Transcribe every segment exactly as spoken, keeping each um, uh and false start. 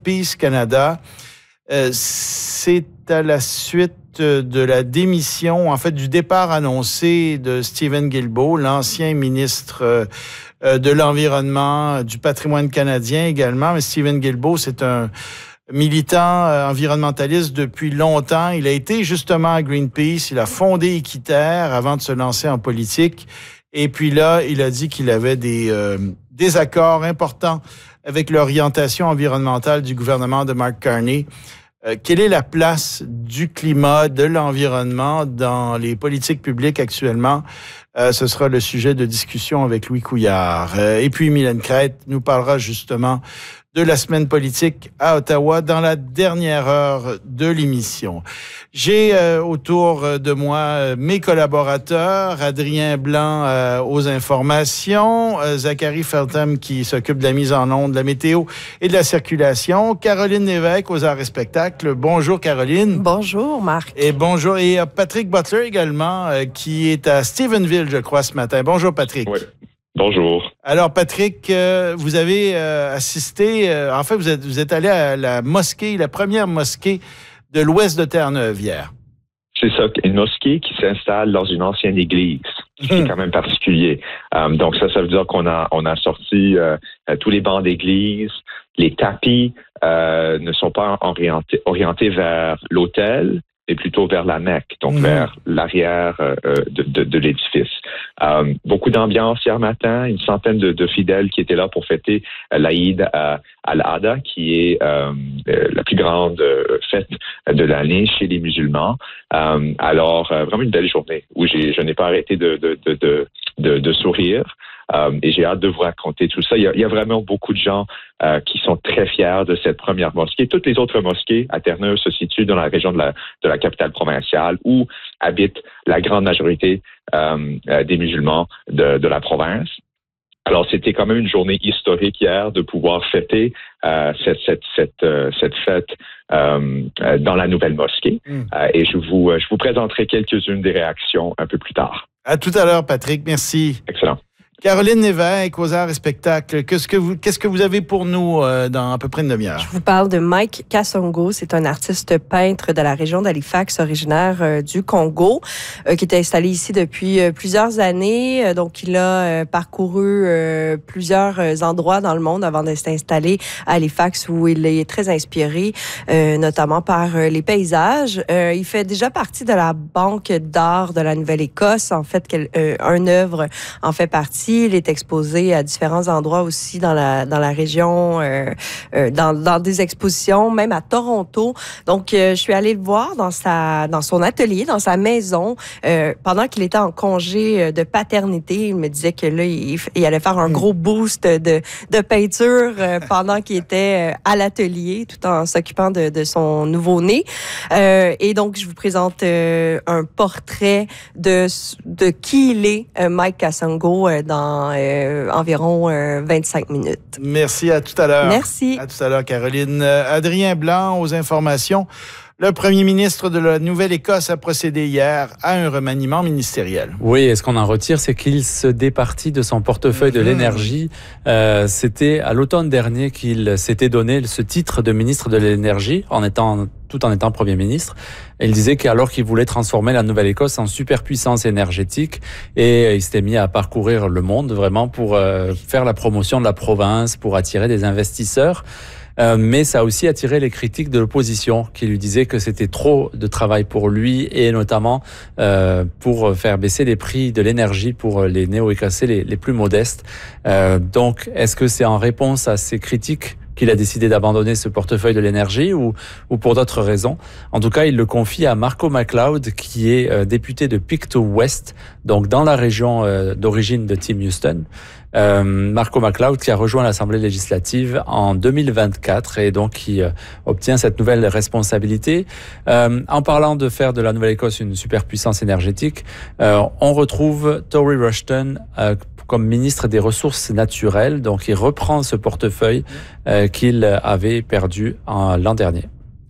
Greenpeace Canada. Euh, c'est à la suite de la démission, en fait, du départ annoncé de Steven Guilbeault, l'ancien ministre euh, de l'Environnement, du patrimoine canadien également. Mais Steven Guilbeault, c'est un militant euh, environnementaliste depuis longtemps. Il a été justement à Greenpeace, il a fondé Équiterre avant de se lancer en politique. Et puis là, il a dit qu'il avait des euh, désaccords importants avec l'orientation environnementale du gouvernement de Mark Carney. Euh, quelle est la place du climat, de l'environnement dans les politiques publiques actuellement? Euh, ce sera le sujet de discussion avec Louis Couillard. Euh, et puis, Mylène Crête nous parlera justement de la semaine politique à Ottawa dans la dernière heure de l'émission. J'ai euh, autour de moi euh, mes collaborateurs, Adrien Blanc euh, aux informations, euh, Zachary Feltham qui s'occupe de la mise en onde, de la météo et de la circulation, Caroline Lévesque aux arts et spectacles. Bonjour Caroline. Bonjour Marc. Et bonjour, et euh, Patrick Butler également euh, qui est à Stephenville, je crois, ce matin. Bonjour Patrick. Oui. Bonjour. Alors, Patrick, euh, vous avez euh, assisté, euh, en fait, vous êtes, vous êtes allé à la mosquée, la première mosquée de l'ouest de Terre-Neuve hier. C'est ça, une mosquée qui s'installe dans une ancienne église, ce qui est quand même particulier. Um, donc ça, ça veut dire qu'on a, on a sorti euh, tous les bancs d'église, les tapis euh, ne sont pas orientés, orientés vers l'autel, mais plutôt vers la Mecque, donc mmh. vers l'arrière euh, de, de, de l'édifice. Euh, beaucoup d'ambiance hier matin, une centaine de, de fidèles qui étaient là pour fêter euh, l'Aïd euh, al-Adha, qui est euh, euh, la plus grande euh, fête de l'année chez les musulmans. Euh, alors, euh, vraiment une belle journée où j'ai, je n'ai pas arrêté de, de, de, de, de, de sourire. Euh, et j'ai hâte de vous raconter tout ça. Il y a, il y a vraiment beaucoup de gens euh, qui sont très fiers de cette première mosquée. Toutes les autres mosquées à Terre-Neuve se situent dans la région de la, de la capitale provinciale où habite la grande majorité euh, des musulmans de, de la province. Alors, c'était quand même une journée historique hier de pouvoir fêter euh, cette, cette, cette, euh, cette fête euh, dans la nouvelle mosquée. Mm. Euh, et je vous, je vous présenterai quelques-unes des réactions un peu plus tard. À tout à l'heure, Patrick. Merci. Excellent. Caroline Lévesque aux arts et spectacles. Qu'est-ce que vous, qu'est-ce que vous avez pour nous euh, dans à peu près une demi-heure? Je vous parle de Mike Kasongo. C'est un artiste peintre de la région d'Halifax, originaire euh, du Congo, euh, qui est installé ici depuis euh, plusieurs années. Euh, donc, il a euh, parcouru euh, plusieurs endroits dans le monde avant de s'installer à Halifax, où il est très inspiré, euh, notamment par euh, les paysages. Euh, il fait déjà partie de la Banque d'art de la Nouvelle-Écosse. En fait, quel, euh, un œuvre en fait partie. Il est exposé à différents endroits aussi dans la dans la région, euh, euh, dans dans des expositions, même à Toronto. Donc, euh, je suis allée le voir dans sa dans son atelier, dans sa maison, euh, pendant qu'il était en congé de paternité. Il me disait que là, il, il allait faire un gros boost de de peinture euh, pendant qu'il était à l'atelier, tout en s'occupant de de son nouveau-né. Euh, et donc, je vous présente euh, un portrait de de qui il est, euh, Mike Kasongo, euh, dans Euh, environ euh, vingt-cinq minutes. Merci, à tout à l'heure. Merci. À tout à l'heure, Caroline. Euh, Adrien Blanc aux informations. Le premier ministre de la Nouvelle-Écosse a procédé hier à un remaniement ministériel. Oui, et ce qu'on en retire, c'est qu'il se départit de son portefeuille mmh. de l'énergie. Euh, c'était à l'automne dernier qu'il s'était donné ce titre de ministre de l'énergie, en étant, tout en étant premier ministre. Et il disait qu'alors qu'il voulait transformer la Nouvelle-Écosse en superpuissance énergétique, et il s'était mis à parcourir le monde vraiment pour euh, faire la promotion de la province, pour attirer des investisseurs. Euh, mais ça a aussi attiré les critiques de l'opposition qui lui disaient que c'était trop de travail pour lui et notamment euh, pour faire baisser les prix de l'énergie pour les néo-écossais les, les plus modestes. Euh, donc, est-ce que c'est en réponse à ces critiques qu'il a décidé d'abandonner ce portefeuille de l'énergie ou, ou pour d'autres raisons? En tout cas, il le confie à Marco MacLeod, qui est euh, député de Pictou West, donc dans la région euh, d'origine de Tim Houston. Euh, Marco MacLeod qui a rejoint l'Assemblée législative en deux mille vingt-quatre et donc qui euh, obtient cette nouvelle responsabilité. Euh, en parlant de faire de la Nouvelle-Écosse une superpuissance énergétique, euh, on retrouve Tory Rushton euh, comme ministre des Ressources naturelles. Donc, il reprend ce portefeuille euh, qu'il avait perdu en, l'an dernier.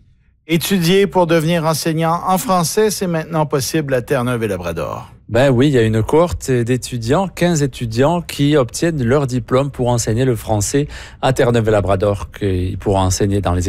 Étudier pour devenir enseignant en français, c'est maintenant possible à Terre-Neuve et Labrador. Ben oui, il y a une cohorte d'étudiants, quinze étudiants qui obtiennent leur diplôme pour enseigner le français à Terre-Neuve et Labrador, qu'ils pourront enseigner dans les